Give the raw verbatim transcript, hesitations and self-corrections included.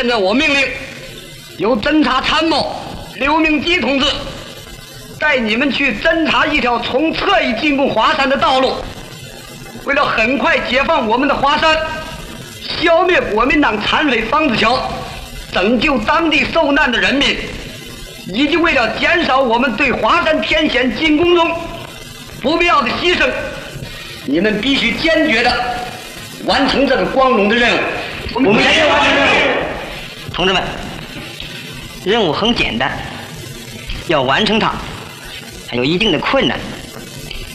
现在我命令，由侦察参谋刘明基同志带你们去侦察一条从侧翼进攻华山的道路。为了很快解放我们的华山，消灭国民党残匪方子乔，拯救当地受难的人民，以及为了减少我们对华山天险进攻中不必要的牺牲，你们必须坚决的完成这个光荣的任务。我们坚决完成任务。 同志们，任务很简单，要完成它还有一定的困难。